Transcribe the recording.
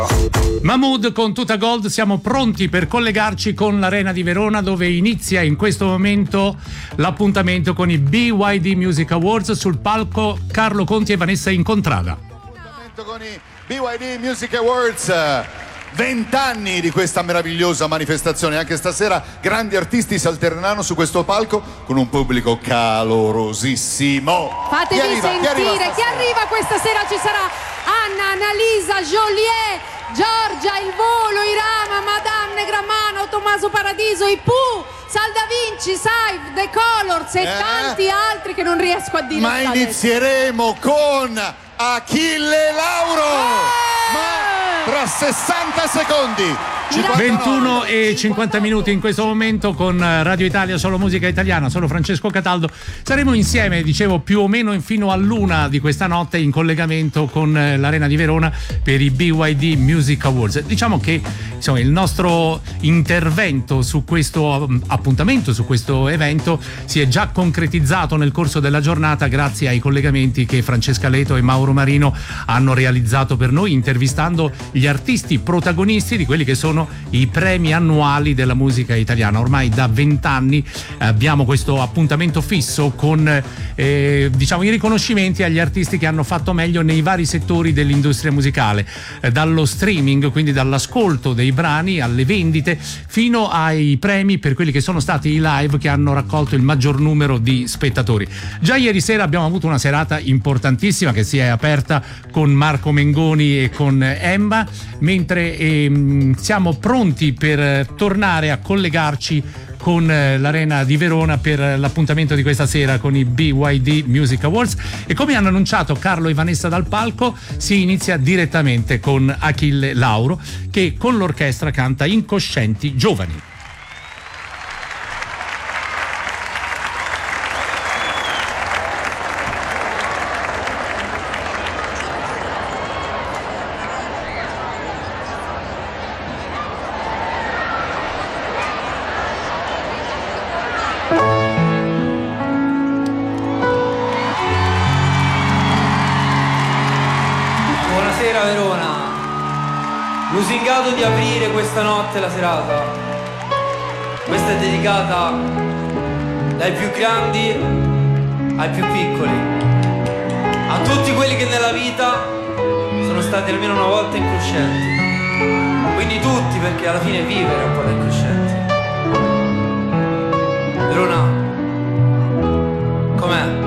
Mahmood con Tuta Gold, siamo pronti per collegarci con l'Arena di Verona, dove inizia in questo momento l'appuntamento con i BYD Music Awards. Sul palco Carlo Conti e Vanessa Incontrada. Appuntamento con i BYD Music Awards, 20 anni di questa meravigliosa manifestazione. Anche stasera grandi artisti si alterneranno su questo palco con un pubblico calorosissimo. Fatevi sentire, chi arriva questa sera? Ci sarà Anna, Annalisa, Joliet, Giorgia, Il Volo, Irama, Madame, Negramano, Tommaso Paradiso, i Pooh, Sal Da Vinci, Saif, The Colors e tanti altri che non riesco a dire. Ma inizieremo con Achille Lauro! Ma tra 60 secondi 21 e 50 minuti in questo momento con Radio Italia, solo musica italiana, solo Francesco Cataldo. Saremo insieme, dicevo, più o meno fino all'una di questa notte in collegamento con l'Arena di Verona per i BYD Music Awards. Diciamo che insomma, il nostro intervento su questo appuntamento, su questo evento, si è già concretizzato nel corso della giornata grazie ai collegamenti che Francesca Leto e Mauro Marino hanno realizzato per noi, intervistando gli artisti protagonisti di quelli che sono i premi annuali della musica italiana. Ormai da 20 anni abbiamo questo appuntamento fisso con diciamo i riconoscimenti agli artisti che hanno fatto meglio nei vari settori dell'industria musicale, dallo streaming, quindi dall'ascolto dei brani, alle vendite, fino ai premi per quelli che sono stati i live che hanno raccolto il maggior numero di spettatori. Già ieri sera abbiamo avuto una serata importantissima che si è aperta con Marco Mengoni e con Emma, mentre siamo pronti per tornare a collegarci con l'Arena di Verona per l'appuntamento di questa sera con i BYD Music Awards. E come hanno annunciato Carlo e Vanessa dal palco, si inizia direttamente con Achille Lauro, che con l'orchestra canta Incoscienti Giovani. Lusingato di aprire questa notte la serata. Questa è dedicata dai più grandi ai più piccoli, a tutti quelli che nella vita sono stati almeno una volta incoscienti. Quindi tutti, perché alla fine vivere è un po' da incoscienti. Verona, com'è?